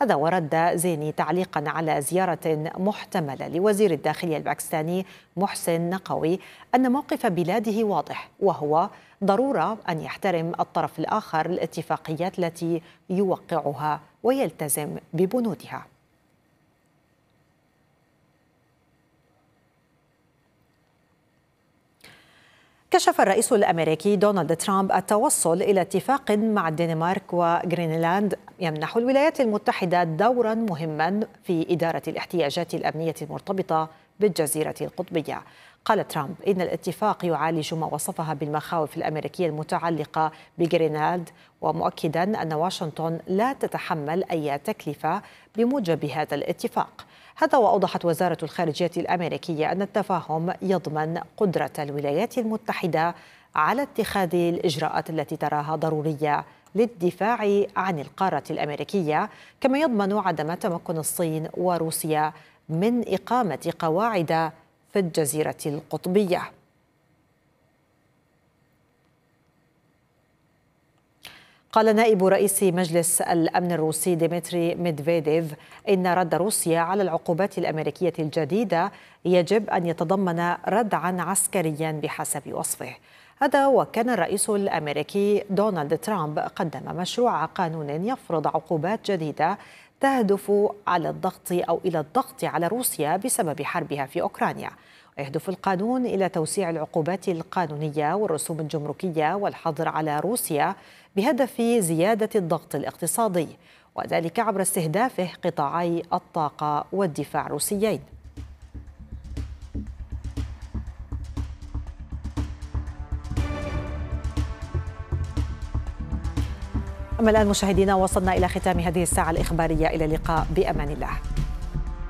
هذا ورد زيني تعليقا على زيارة محتملة لوزير الداخلية الباكستاني محسن نقوي أن موقف بلاده واضح، وهو ضرورة أن يحترم الطرف الآخر الاتفاقيات التي يوقعها ويلتزم ببنودها. كشف الرئيس الأمريكي دونالد ترامب التوصل إلى اتفاق مع الدنمارك وغرينلاند يمنح الولايات المتحدة دورا مهما في إدارة الاحتياجات الأمنية المرتبطة بالجزيرة القطبية. قال ترامب إن الاتفاق يعالج ما وصفها بالمخاوف الأمريكية المتعلقة بغرينلاند، ومؤكدا أن واشنطن لا تتحمل أي تكلفة بموجب هذا الاتفاق. هذا وأوضحت وزارة الخارجية الأمريكية أن التفاهم يضمن قدرة الولايات المتحدة على اتخاذ الإجراءات التي تراها ضرورية للدفاع عن القارة الأمريكية، كما يضمن عدم تمكن الصين وروسيا من إقامة قواعد في الجزيرة القطبية. قال نائب رئيس مجلس الأمن الروسي ديمتري ميدفيديف إن رد روسيا على العقوبات الأمريكية الجديدة يجب أن يتضمن ردعا عسكريا بحسب وصفه. هذا وكان الرئيس الأمريكي دونالد ترامب قدم مشروع قانون يفرض عقوبات جديدة تهدف إلى الضغط على روسيا بسبب حربها في أوكرانيا. ويهدف القانون إلى توسيع العقوبات القانونية والرسوم الجمركية والحظر على روسيا بهدف زيادة الضغط الاقتصادي، وذلك عبر استهدافه قطاعي الطاقة والدفاع الروسيين. أما الآن مشاهدينا، وصلنا إلى ختام هذه الساعة الإخبارية. إلى اللقاء بأمان الله.